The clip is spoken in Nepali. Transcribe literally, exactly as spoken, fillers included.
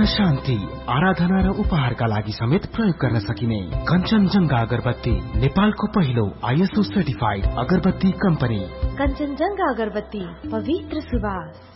शान्ति, आराधना र उपहारका लागि समेत प्रयोग गर्न सकिने कञ्चनजंघा अगरबत्ती नेपालको पहिलो आइएसओ सर्टिफाइड अगरबत्ती कम्पनी। कञ्चनजंघा अगरबत्ती, पवित्र सुवास।